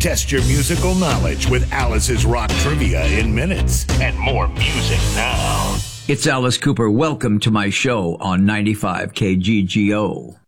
Test your musical knowledge with Alice's Rock Trivia in minutes. And more music now. It's Alice Cooper. Welcome to my show on 95 KGGO.